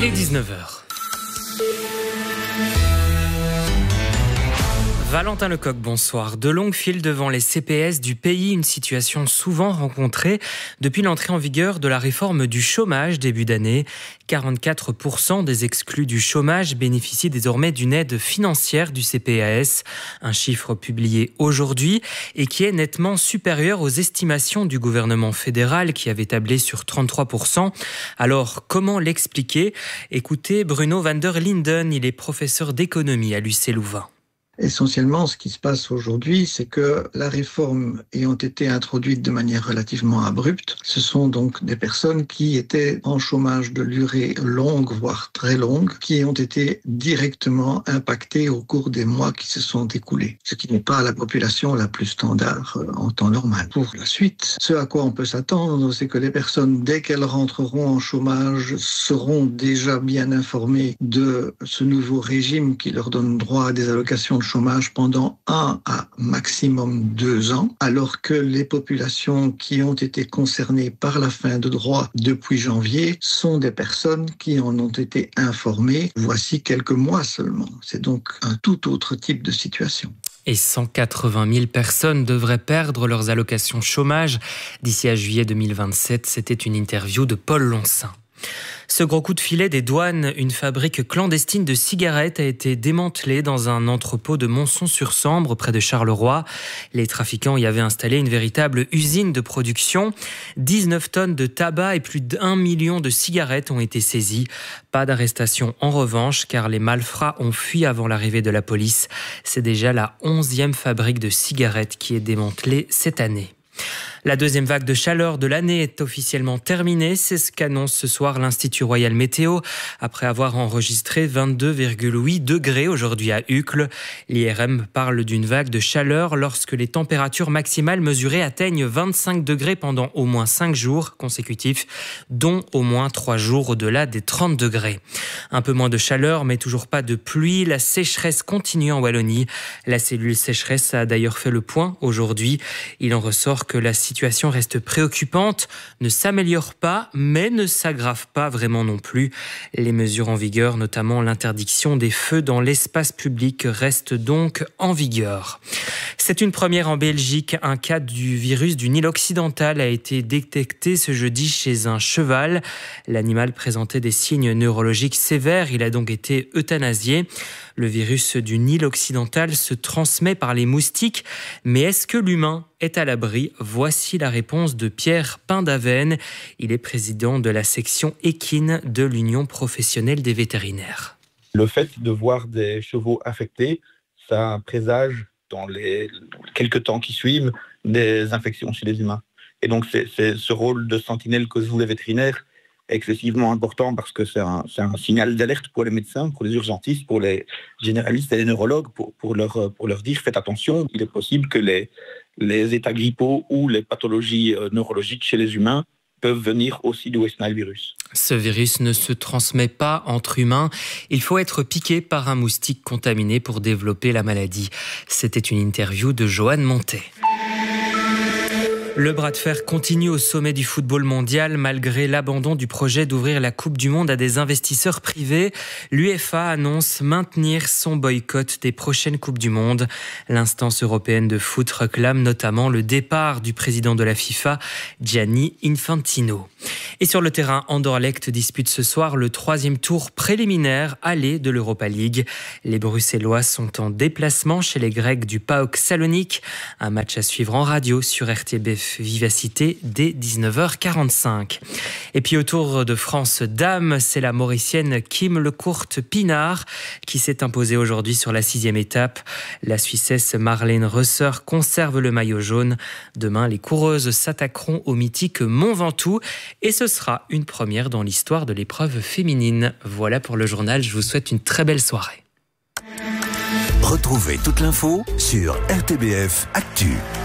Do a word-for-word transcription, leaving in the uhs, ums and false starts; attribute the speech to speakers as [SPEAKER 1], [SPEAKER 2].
[SPEAKER 1] Il est dix-neuf heures. Valentin Lecoq, bonsoir. De longues files devant les C P S du pays, une situation souvent rencontrée depuis l'entrée en vigueur de la réforme du chômage début d'année. quarante-quatre pour cent des exclus du chômage bénéficient désormais d'une aide financière du C P A S, un chiffre publié aujourd'hui et qui est nettement supérieur aux estimations du gouvernement fédéral qui avait tablé sur trente-trois pour cent. Alors, comment l'expliquer ? Écoutez Bruno van der Linden, il est professeur d'économie à l'U C Louvain.
[SPEAKER 2] Essentiellement, ce qui se passe aujourd'hui, c'est que la réforme ayant été introduite de manière relativement abrupte, ce sont donc des personnes qui étaient en chômage de durée longue, voire très longue, qui ont été directement impactées au cours des mois qui se sont écoulés, ce qui n'est pas la population la plus standard en temps normal. Pour la suite, ce à quoi on peut s'attendre, c'est que les personnes, dès qu'elles rentreront en chômage, seront déjà bien informées de ce nouveau régime qui leur donne droit à des allocations de chômage pendant un à maximum deux ans, alors que les populations qui ont été concernées par la fin de droit depuis janvier sont des personnes qui en ont été informées voici quelques mois seulement. C'est donc un tout autre type de situation.
[SPEAKER 1] Et cent quatre-vingt mille personnes devraient perdre leurs allocations chômage d'ici à juillet deux mille vingt-sept. C'était une interview de Paul Lonsin. Ce gros coup de filet des douanes, une fabrique clandestine de cigarettes a été démantelée dans un entrepôt de Monson-sur-Sambre près de Charleroi. Les trafiquants y avaient installé une véritable usine de production. dix-neuf tonnes de tabac et plus d'un million de cigarettes ont été saisies. Pas d'arrestation en revanche car les malfrats ont fui avant l'arrivée de la police. C'est déjà la onzième fabrique de cigarettes qui est démantelée cette année. La deuxième vague de chaleur de l'année est officiellement terminée. C'est ce qu'annonce ce soir l'Institut Royal Météo. Après avoir enregistré vingt-deux virgule huit degrés aujourd'hui à Uccle, l'I R M parle d'une vague de chaleur lorsque les températures maximales mesurées atteignent vingt-cinq degrés pendant au moins cinq jours consécutifs, dont au moins trois jours au-delà des trente degrés. Un peu moins de chaleur, mais toujours pas de pluie. La sécheresse continue en Wallonie. La cellule sécheresse a d'ailleurs fait le point aujourd'hui. Il en ressort que la situation La situation reste préoccupante, ne s'améliore pas, mais ne s'aggrave pas vraiment non plus. Les mesures en vigueur, notamment l'interdiction des feux dans l'espace public, restent donc en vigueur. C'est une première en Belgique. Un cas du virus du Nil occidental a été détecté ce jeudi chez un cheval. L'animal présentait des signes neurologiques sévères. Il a donc été euthanasié. Le virus du Nil occidental se transmet par les moustiques. Mais est-ce que l'humain est à l'abri ? Voici la réponse de Pierre Pindaven. Il est président de la section équine de l'Union professionnelle des vétérinaires.
[SPEAKER 3] Le fait de voir des chevaux affectés, ça présage dans les quelques temps qui suivent des infections chez les humains. Et donc c'est, c'est ce rôle de sentinelle que jouent les vétérinaires est excessivement important parce que c'est un, c'est un signal d'alerte pour les médecins, pour les urgentistes, pour les généralistes et les neurologues, pour, pour, leur, pour leur dire faites attention, il est possible que les, les états grippaux ou les pathologies neurologiques chez les humains peuvent venir aussi du West Nile virus.
[SPEAKER 1] Ce virus ne se transmet pas entre humains. Il faut être piqué par un moustique contaminé pour développer la maladie. C'était une interview de Joanne Montet. Le bras de fer continue au sommet du football mondial malgré l'abandon du projet d'ouvrir la Coupe du Monde à des investisseurs privés. L'UEFA annonce maintenir son boycott des prochaines Coupes du Monde. L'instance européenne de foot réclame notamment le départ du président de la FIFA, Gianni Infantino. Et sur le terrain, Anderlecht dispute ce soir le troisième tour préliminaire aller de l'Europa League. Les Bruxellois sont en déplacement chez les Grecs du PAOK Salonique. Un match à suivre en radio sur R T B F Vivacité dès dix-neuf heures quarante-cinq. Et puis au Tour de France dames, c'est la Mauricienne Kim Lecourte-Pinard qui s'est imposée aujourd'hui sur la sixième étape. La Suissesse Marlène Rösser conserve le maillot jaune. Demain, les coureuses s'attaqueront au mythique Mont Ventoux et ce sera une première dans l'histoire de l'épreuve féminine. Voilà pour le journal, je vous souhaite une très belle soirée.
[SPEAKER 4] Retrouvez toute l'info sur R T B F Actu.